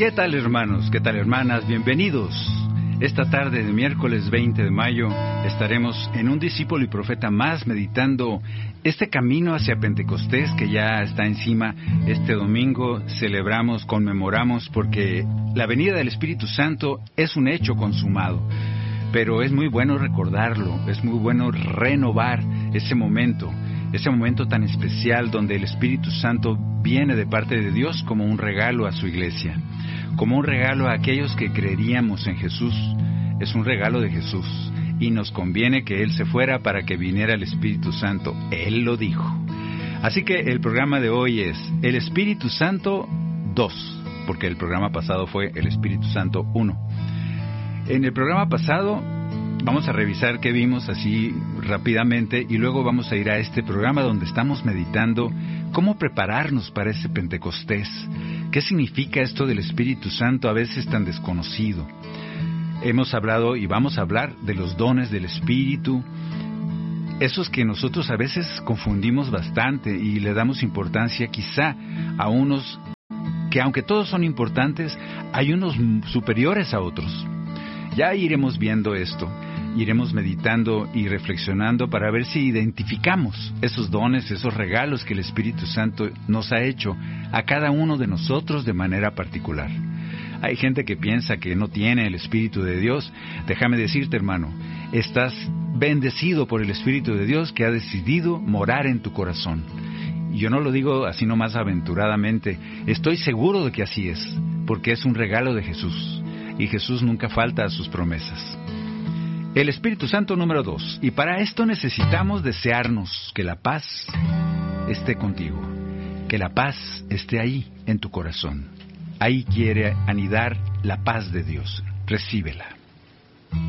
¿Qué tal, hermanos? ¿Qué tal, hermanas? Bienvenidos. Esta tarde de miércoles 20 de mayo estaremos en Un Discípulo y Profeta Más meditando este camino hacia Pentecostés que ya está encima. Este domingo celebramos, conmemoramos porque la venida del Espíritu Santo es un hecho consumado. Pero es muy bueno recordarlo, es muy bueno renovar ese momento tan especial donde el Espíritu Santo viene de parte de Dios como un regalo a su iglesia, como un regalo a aquellos que creeríamos en Jesús. Es un regalo de Jesús y nos conviene que Él se fuera para que viniera el Espíritu Santo. Él lo dijo. Así que el programa de hoy es el Espíritu Santo 2, porque el programa pasado fue el Espíritu Santo 1. En el programa pasado vamos a revisar qué vimos así rápidamente y luego vamos a ir a este programa donde estamos meditando cómo prepararnos para ese Pentecostés. ¿Qué significa esto del Espíritu Santo a veces tan desconocido? Hemos hablado y vamos a hablar de los dones del Espíritu, esos que nosotros a veces confundimos bastante y le damos importancia quizá a unos que, aunque todos son importantes, hay unos superiores a otros. Ya iremos viendo esto, iremos meditando y reflexionando para ver si identificamos esos dones, esos regalos que el Espíritu Santo nos ha hecho a cada uno de nosotros de manera particular. Hay gente que piensa que no tiene el Espíritu de Dios. Déjame decirte, hermano, estás bendecido por el Espíritu de Dios que ha decidido morar en tu corazón. Y yo no lo digo así nomás aventuradamente, estoy seguro de que así es, porque es un regalo de Jesús. Y Jesús nunca falta a sus promesas. El Espíritu Santo número 2. Y para esto necesitamos desearnos que la paz esté contigo. Que la paz esté ahí en tu corazón. Ahí quiere anidar la paz de Dios. Recíbela.